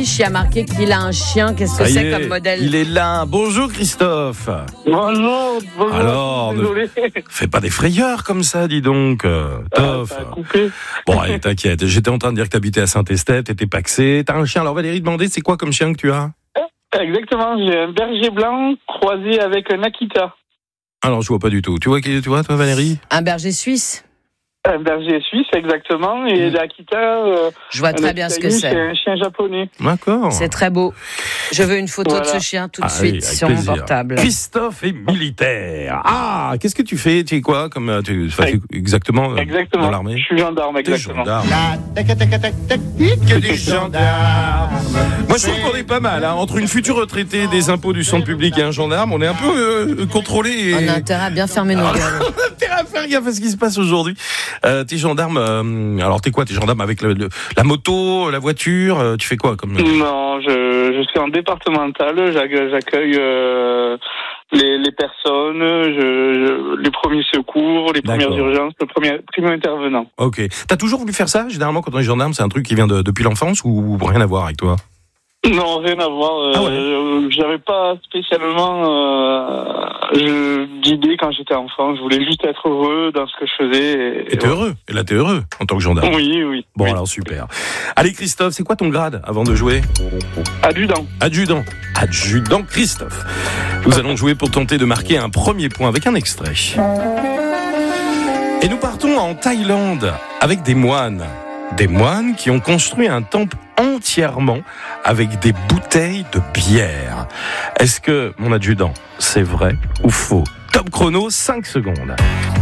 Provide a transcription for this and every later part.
fiche, il y a marqué qu'il a un chien. Qu'est-ce que c'est comme modèle? Il est là. Bonjour Christophe. Bonjour. Alors, désolé. Fais pas des frayeurs comme ça, dis donc. Toff. Ça a coupé. Bon, allez, t'inquiète. J'étais en train de dire que t'habitais à Saint-Estève, t'étais paxé. T'as un chien. Alors Valérie demandait, c'est quoi comme chien que tu as? Exactement, j'ai un berger blanc croisé avec un Akita. Alors, je vois pas du tout. Tu vois, toi, Valérie? Un berger suisse. Un berger suisse, exactement. Et l'Akita, Je vois très bien ce que c'est c'est. un chien japonais. D'accord. C'est très beau. Je veux une photo de ce chien tout de suite Avec sur mon plaisir. portable. Christophe est militaire. Ah, qu'est-ce que tu fais? Tu es quoi comme exactement Exactement. dans l'armée? Je suis gendarme, T'es exactement. gendarme. Que des gendarmes. Moi, je trouve qu'on est pas mal. Hein. Entre une future retraitée des impôts du centre public et un gendarme, on est un peu contrôlé. Et... On a intérêt à bien fermer nos gueules. On a intérêt à faire gaffe à ce qui se passe aujourd'hui. T'es gendarme. Alors, t'es quoi? T'es gendarme avec la moto, la voiture. Tu fais quoi comme? Non, je suis en départemental. J'accueille les personnes, les premiers secours, les premières D'accord. urgences, le premier intervenant. Ok. T'as toujours voulu faire ça? Généralement, quand on est gendarme, c'est un truc qui vient depuis l'enfance ou rien à voir avec toi? Non, rien à voir. J'avais pas spécialement d'idée quand j'étais enfant. Je voulais juste être heureux dans ce que je faisais. Et t'es heureux. Et là, t'es heureux en tant que gendarme. Oui. Bon, Oui. alors super. Allez, Christophe, c'est quoi ton grade avant de jouer? Adjudant. Adjudant Christophe. Nous allons jouer pour tenter de marquer un premier point avec un extrait. Et nous partons en Thaïlande avec des moines. Des moines qui ont construit un temple entièrement avec des bouteilles de bière. Est-ce que, mon adjudant, c'est vrai ou faux? Top chrono, 5 secondes.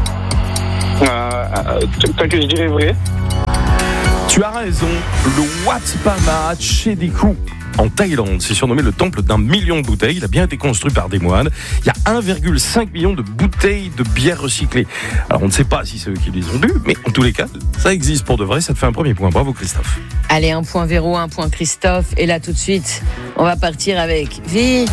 Tant que je dirais vrai. Tu as raison, le Wat Pama Chediku en Thaïlande, c'est surnommé le temple d'un million de bouteilles. Il a bien été construit par des moines. Il y a 1,5 million de bouteilles de bière recyclées. Alors on ne sait pas si c'est eux qui les ont bu, mais en tous les cas, ça existe pour de vrai. Ça te fait un premier point. Bravo Christophe. Allez, 1 point Véro, 1 point Christophe. Et là, tout de suite, on va partir avec VIP.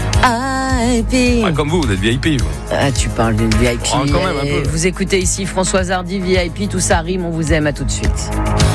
Comme vous êtes VIP. Vous. Ah, tu parles d'une VIP. Oh, quand même un peu. Vous écoutez ici Françoise Hardy, VIP, tout ça rime, on vous aime, à tout de suite.